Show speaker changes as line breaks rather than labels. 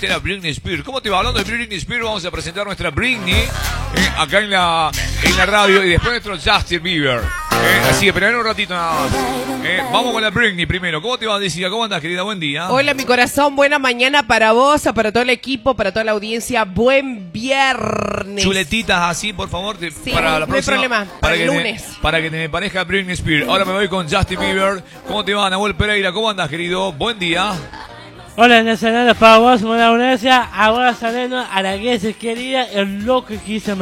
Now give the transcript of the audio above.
Estela Britney Spears. ¿Cómo te va? Hablando de Britney Spears, vamos a presentar nuestra Britney acá en la radio y después nuestro Justin Bieber. Así que esperar un ratito nada más. Vamos con la Britney primero. ¿Cómo te va, Jessica? ¿Cómo andás, querida? Buen día.
Hola, mi corazón. Buena mañana para vos, para todo el equipo, para toda la audiencia. Buen viernes.
Chuletitas así, por favor.
Sí,
para la próxima,
no hay problema. Para el lunes.
Para que me parezca Britney Spears. Ahora me voy con Justin Bieber. ¿Cómo te va, Nahuel Pereira? ¿Cómo andás, querido? Buen día.
Hola, nacionales para vos, buena audiencia. Ahora salendo a la que se quería el loco que hizo